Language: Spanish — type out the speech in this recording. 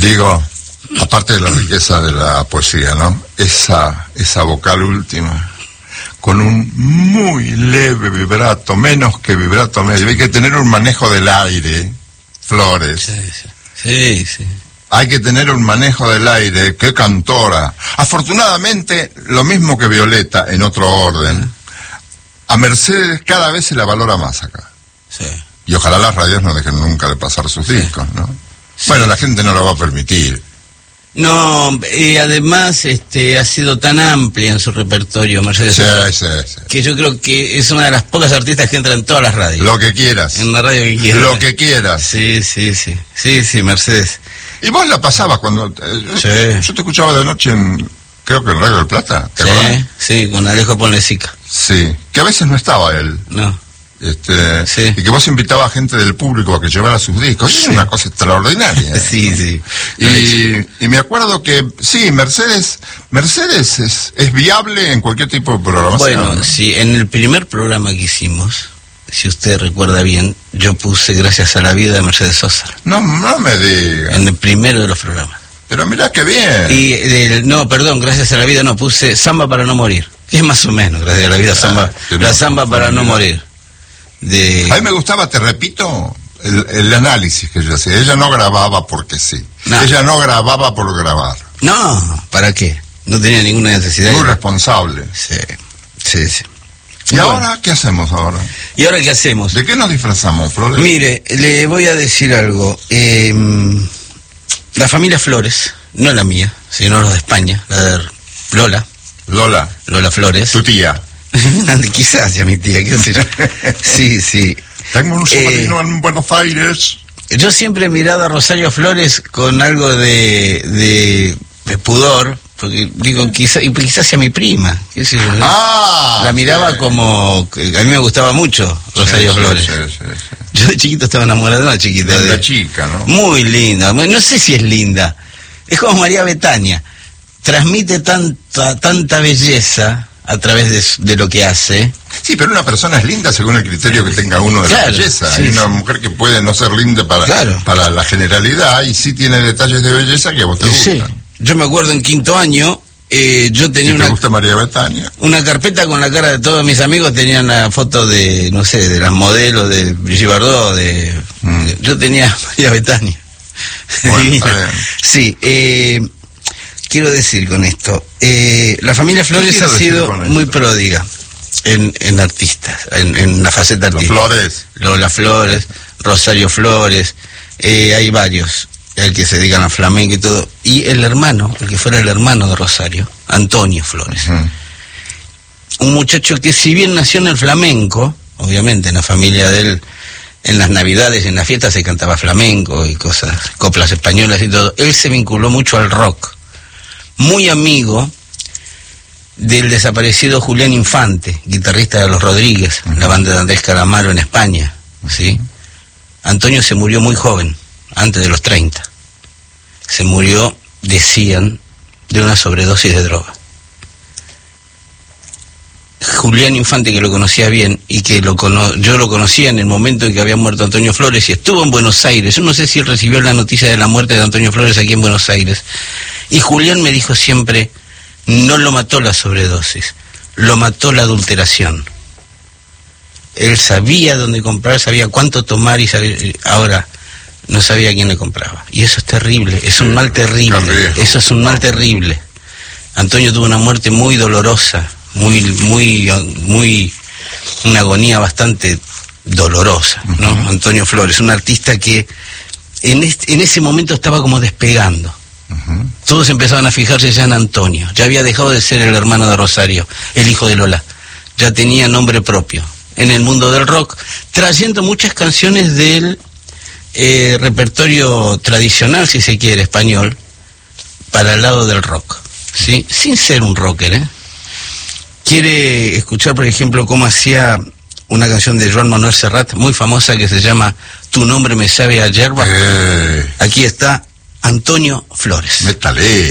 Digo, aparte de la riqueza de la poesía, ¿no? Esa vocal última, con un muy leve vibrato, menos que vibrato medio. Hay que tener un manejo del aire, Flores. Sí. Hay que tener un manejo del aire. ¡Qué cantora! Afortunadamente, lo mismo que Violeta, en otro orden, a Mercedes cada vez se la valora más acá. Sí. Y ojalá las radios no dejen nunca de pasar sus discos, ¿no? Sí. Bueno, la gente no lo va a permitir. No, y además ha sido tan amplia en su repertorio, Mercedes Sosa, sí. que yo creo que es una de las pocas artistas que entran en todas las radios. Lo que quieras. En la radio que quieras. Lo que quieras. Sí, Mercedes. ¿Y vos la pasabas cuando...? Sí. Yo te escuchaba de noche creo que en Radio del Plata. Sí, con Alejo Ponlecica. Sí, que a veces no estaba él. No. Sí. Y que vos invitabas a gente del público a que llevara sus discos. Sí. Es una cosa extraordinaria. Sí. Y me acuerdo que, sí, Mercedes es viable en cualquier tipo de programación. Bueno, ¿no? sí, en el primer programa que hicimos, si usted recuerda bien, yo puse Gracias a la vida de Mercedes Sosa. No me diga. En el primero de los programas. Pero mirá qué bien. Gracias a la vida no, puse Samba para no morir. Es más o menos, gracias a la vida, la samba para no morir. A mí me gustaba, te repito, el análisis que ella hacía. Ella no grababa porque sí. No. Ella no grababa por grabar. No, ¿para qué? No tenía ninguna necesidad. Muy responsable. Sí. ¿Y ahora qué hacemos ahora? ¿Y ahora qué hacemos? ¿De qué nos disfrazamos, Flores? Mire, le voy a decir algo. La familia Flores, no la mía, sino los de España, la de Lola Flores. Tu tía. Quizás ya mi tía, qué sé yo. Sí. Tengo un sobrino en Buenos Aires. Yo siempre he mirado a Rosario Flores con algo de pudor, porque digo, quizás sea mi prima. Qué sé yo, la miraba como... A mí me gustaba mucho Rosario Flores. Sí. Yo de chiquito estaba enamorado de una chiquita. De la chica, ¿no? Muy linda. No sé si es linda. Es como María Betania. Transmite tanta belleza a través de lo que hace. Sí, pero una persona es linda según el criterio que tenga uno de la belleza. Hay una mujer que puede no ser linda para la generalidad y sí tiene detalles de belleza que a vos te gustan. Yo me acuerdo en quinto año, yo tenía ¿Me gusta María Betania? Una carpeta con la cara de todos mis amigos, tenían la foto de, no sé, de las modelos de Brigitte Bardot, yo tenía María Betania. Bueno, está bien. Sí, quiero decir con esto, la familia Flores ha sido muy pródiga en artistas, en la faceta artística. Lola Flores, Rosario Flores, hay varios, el que se dedican a flamenco y todo, y el que fuera el hermano de Rosario, Antonio Flores. Un muchacho que si bien nació en el flamenco, obviamente en la familia de él, en las navidades, en las fiestas se cantaba flamenco y coplas españolas y todo, él se vinculó mucho al rock. Muy amigo del desaparecido Julián Infante, guitarrista de Los Rodríguez, la banda de Andrés Calamaro en España, ¿sí? Antonio se murió muy joven, antes de los 30. Se murió, decían, de una sobredosis de droga. Julián Infante, que lo conocía bien y que yo lo conocía en el momento en que había muerto Antonio Flores y estuvo en Buenos Aires. Yo no sé si él recibió la noticia de la muerte de Antonio Flores aquí en Buenos Aires. Y Julián me dijo siempre, no lo mató la sobredosis, lo mató la adulteración. Él sabía dónde comprar, sabía cuánto tomar y ahora no sabía quién le compraba. Y eso es terrible, es un mal terrible, eso es un mal terrible. Antonio tuvo una muerte muy dolorosa, una agonía bastante dolorosa, ¿no? Antonio Flores, un artista que en ese momento estaba como despegando. Todos empezaban a fijarse ya en Antonio. Ya había dejado de ser el hermano de Rosario, el hijo de Lola. Ya tenía nombre propio en el mundo del rock, trayendo muchas canciones del repertorio tradicional, si se quiere, español, para el lado del rock, ¿sí? Sin ser un rocker, Quiere escuchar, por ejemplo, cómo hacía una canción de Joan Manuel Serrat, muy famosa, que se llama Tu nombre me sabe a yerba. Aquí está Antonio Flores. Métale.